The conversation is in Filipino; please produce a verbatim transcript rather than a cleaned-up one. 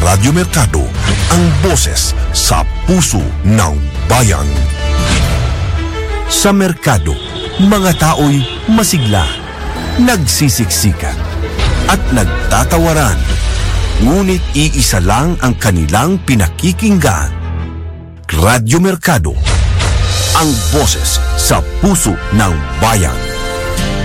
Radyo Mercado, ang boses sa puso ng bayan. Sa merkado, mga tao'y masigla, nagsisiksikan, at nagtatawaran. Ngunit iisa lang ang kanilang pinakikinggan. Radyo Mercado, ang boses sa puso ng bayan.